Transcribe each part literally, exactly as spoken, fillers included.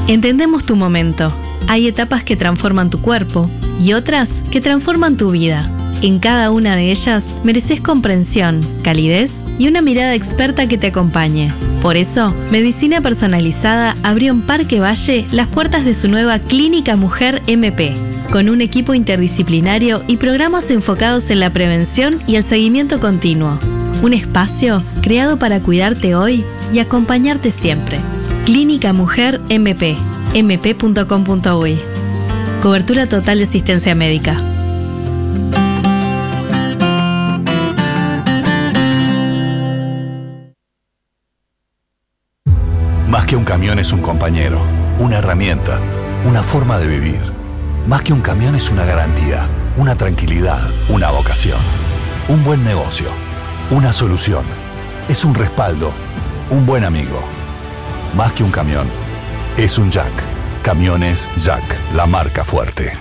Entendemos tu momento. Hay etapas que transforman tu cuerpo y otras que transforman tu vida. En cada una de ellas mereces comprensión, calidez y una mirada experta que te acompañe. Por eso, Medicina Personalizada abrió en Parque Valle las puertas de su nueva Clínica Mujer M P, con un equipo interdisciplinario y programas enfocados en la prevención y el seguimiento continuo. Un espacio creado para cuidarte hoy y acompañarte siempre. Clínica Mujer M P, m p punto com punto u y. Cobertura total de asistencia médica. Más que un camión es un compañero, una herramienta, una forma de vivir. Más que un camión es una garantía, una tranquilidad, una vocación. Un buen negocio, una solución. Es un respaldo, un buen amigo. Más que un camión, es un Jack. Camiones Jack, la marca fuerte.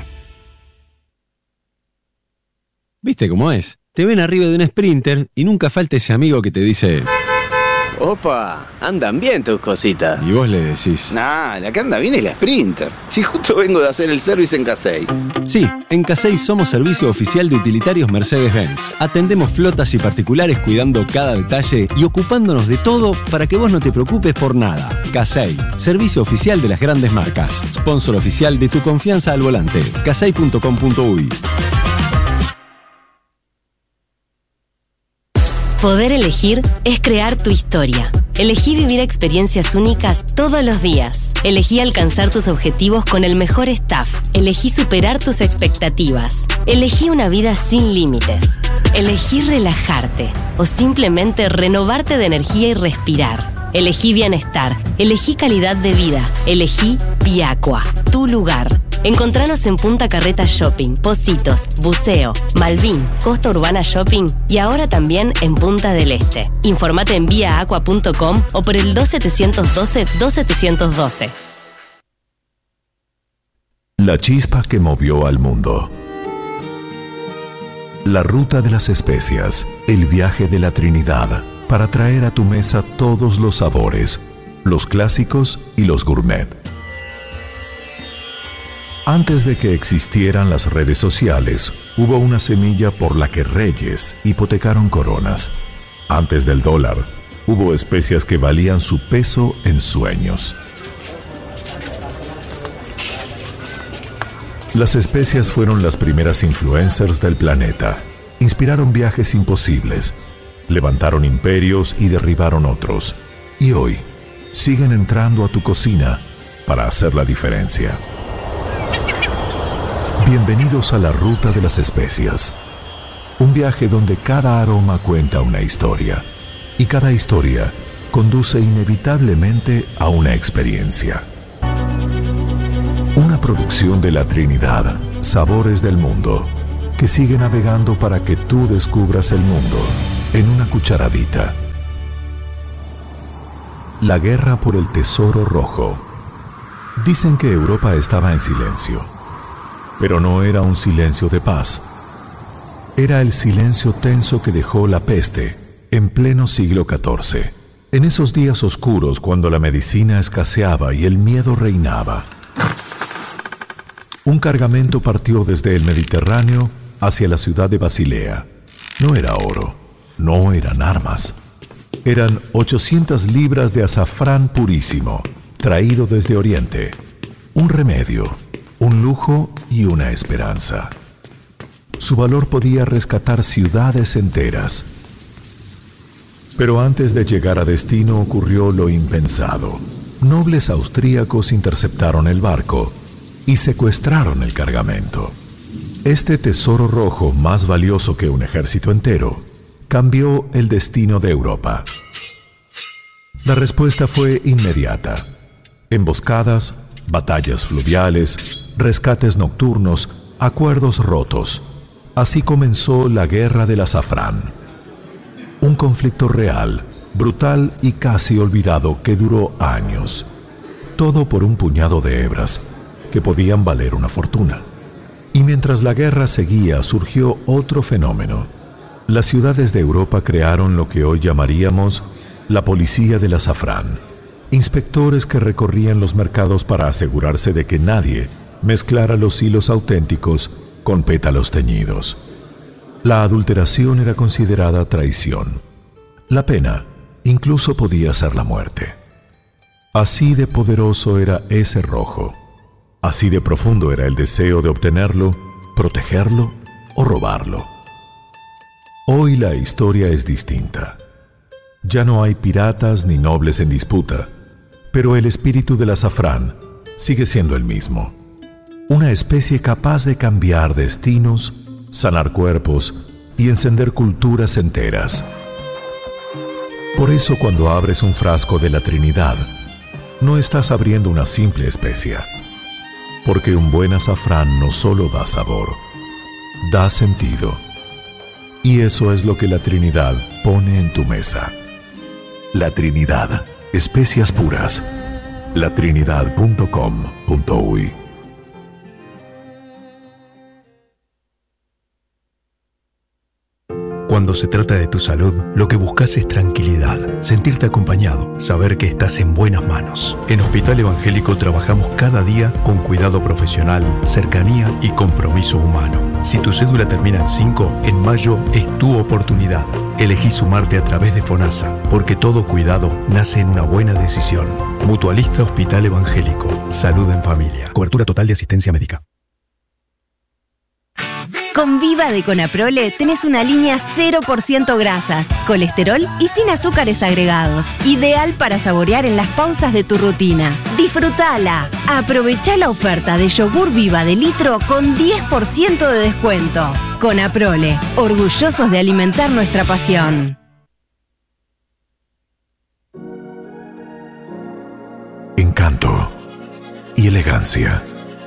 ¿Viste cómo es? Te ven arriba de un Sprinter y nunca falta ese amigo que te dice... Opa, andan bien tus cositas. Y vos le decís... Nah, la que anda bien es la Sprinter. Si justo vengo de hacer el service en Casey. Sí, en Casey somos servicio oficial de utilitarios Mercedes-Benz. Atendemos flotas y particulares cuidando cada detalle y ocupándonos de todo para que vos no te preocupes por nada. Casey, servicio oficial de las grandes marcas. Sponsor oficial de tu confianza al volante. casey punto com punto u y. Poder elegir es crear tu historia. Elegí vivir experiencias únicas todos los días. Elegí alcanzar tus objetivos con el mejor staff. Elegí superar tus expectativas. Elegí una vida sin límites. Elegí relajarte o simplemente renovarte de energía y respirar. Elegí bienestar. Elegí calidad de vida. Elegí Viacua, tu lugar. Encontranos en Punta Carreta Shopping, Pocitos, Buceo, Malvin, Costa Urbana Shopping y ahora también en Punta del Este. Informate en vía aqua punto com o por el dos siete uno dos, dos siete uno dos. La chispa que movió al mundo. La ruta de las especias, el viaje de la Trinidad, para traer a tu mesa todos los sabores, los clásicos y los gourmet. Antes de que existieran las redes sociales, hubo una semilla por la que reyes hipotecaron coronas. Antes del dólar, hubo especias que valían su peso en sueños. Las especias fueron las primeras influencers del planeta. Inspiraron viajes imposibles, levantaron imperios y derribaron otros. Y hoy, siguen entrando a tu cocina para hacer la diferencia. Bienvenidos a la ruta de las especias. Un viaje donde cada aroma cuenta una historia y cada historia conduce inevitablemente a una experiencia. Una producción de la Trinidad, Sabores del Mundo, que sigue navegando para que tú descubras el mundo en una cucharadita. La guerra por el tesoro rojo. Dicen que Europa estaba en silencio. Pero no era un silencio de paz. Era el silencio tenso que dejó la peste en pleno siglo catorce. En esos días oscuros cuando la medicina escaseaba y el miedo reinaba. Un cargamento partió desde el Mediterráneo hacia la ciudad de Basilea. No era oro, no eran armas. Eran ochocientas libras de azafrán purísimo, traído desde Oriente. Un remedio, un lujo y una esperanza. Su valor podía rescatar ciudades enteras. Pero antes de llegar a destino ocurrió lo impensado. Nobles austríacos interceptaron el barco y secuestraron el cargamento. Este tesoro rojo, más valioso que un ejército entero, cambió el destino de Europa. La respuesta fue inmediata. Emboscadas, batallas fluviales, rescates nocturnos, acuerdos rotos. Así comenzó la Guerra del Azafrán. Un conflicto real, brutal y casi olvidado que duró años. Todo por un puñado de hebras, que podían valer una fortuna. Y mientras la guerra seguía, surgió otro fenómeno. Las ciudades de Europa crearon lo que hoy llamaríamos la policía del azafrán. inspectores que recorrían los mercados para asegurarse de que nadie mezclara los hilos auténticos con pétalos teñidos. La adulteración era considerada traición. La pena incluso podía ser la muerte. Así de poderoso era ese rojo. Así de profundo era el deseo de obtenerlo, protegerlo o robarlo. Hoy la historia es distinta. Ya no hay piratas ni nobles en disputa, pero el espíritu del azafrán sigue siendo el mismo. Una especie capaz de cambiar destinos, sanar cuerpos y encender culturas enteras. Por eso cuando abres un frasco de la Trinidad, no estás abriendo una simple especia, porque un buen azafrán no solo da sabor, da sentido. Y eso es lo que la Trinidad pone en tu mesa. La Trinidad, especias puras. la trinidad punto com punto uy. Cuando se trata de tu salud, lo que buscas es tranquilidad, sentirte acompañado, saber que estás en buenas manos. En Hospital Evangélico trabajamos cada día con cuidado profesional, cercanía y compromiso humano. Si tu cédula termina en cinco, en mayo es tu oportunidad. Elegí sumarte a través de FONASA, porque todo cuidado nace en una buena decisión. Mutualista Hospital Evangélico. Salud en familia. Cobertura total de asistencia médica. Con Viva de Conaprole tenés una línea cero por ciento grasas, colesterol y sin azúcares agregados. Ideal para saborear en las pausas de tu rutina. ¡Disfrutala! Aprovechá la oferta de yogur Viva de litro con diez por ciento de descuento. Conaprole, orgullosos de alimentar nuestra pasión. Encanto y elegancia.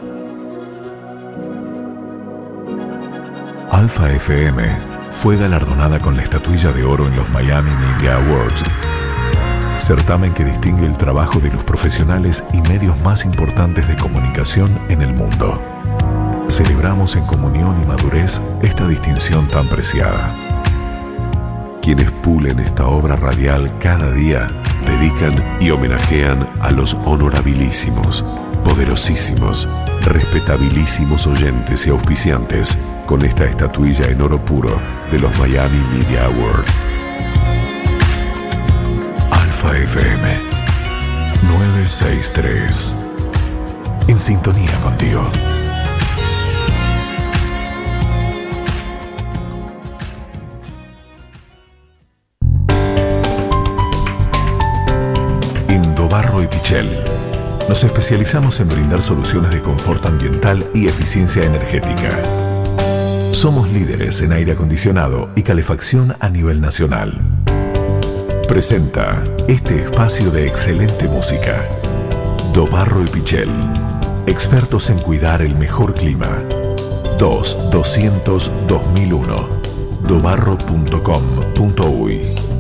Alfa F M fue galardonada con la estatuilla de oro en los Miami Media Awards, certamen que distingue el trabajo de los profesionales y medios más importantes de comunicación en el mundo. Celebramos en comunión y madurez esta distinción tan preciada. Quienes pulen esta obra radial cada día dedican y homenajean a los honorabilísimos, poderosísimos, respetabilísimos oyentes y auspiciantes con esta estatuilla en oro puro de los Miami Media Awards. Alfa F M novecientos sesenta y tres, en sintonía contigo. Indobarro y Pichel. Nos especializamos en brindar soluciones de confort ambiental y eficiencia energética. Somos líderes en aire acondicionado y calefacción a nivel nacional. Presenta este espacio de excelente música. Dobarro y Pichel, expertos en cuidar el mejor clima. dos doscientos dos mil uno, dobarro punto com punto uy.